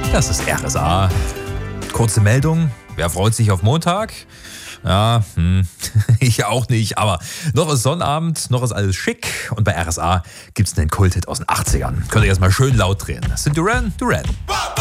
Das ist RSA. Kurze Meldung. Wer freut sich auf Montag? Ja, ich auch nicht, aber noch ist Sonnabend, noch ist alles schick und bei RSA gibt's einen Kulthit aus den 80ern. Könnt ihr erstmal schön laut drehen. Das sind Duran Duran.